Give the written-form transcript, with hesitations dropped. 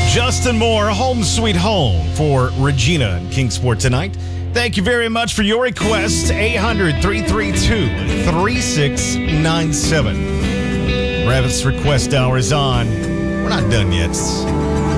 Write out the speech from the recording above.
Justin Moore, Home Sweet Home for Regina and Kingsport tonight. Thank you very much for your request. 800-332-3697. Rabbit's request hour is on. We're not done yet.